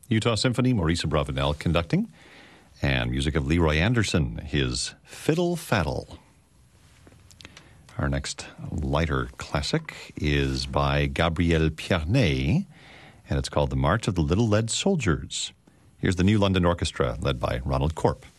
Utah Symphony, Maurice Abravanel conducting, and music of Leroy Anderson, his Fiddle Faddle. Our next lighter classic is by Gabriel Pierné, and it's called The March of the Little Lead Soldiers. Here's the New London Orchestra, led by Ronald Corp.